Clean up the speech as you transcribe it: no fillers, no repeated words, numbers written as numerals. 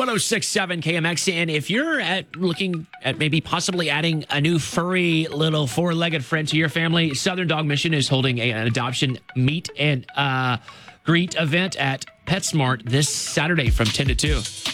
1067 KMX. And if you're looking at maybe possibly adding a new furry little four-legged friend to your family, Southern Dog Mission is holding an adoption meet and greet event at PetSmart this Saturday from 10 to 2.